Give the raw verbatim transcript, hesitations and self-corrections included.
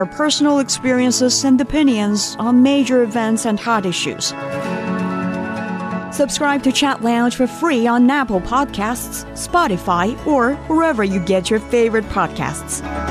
our personal experiences and opinions on major events and hot issues. Subscribe to Chat Lounge for free on Apple Podcasts, Spotify, or wherever you get your favorite podcasts.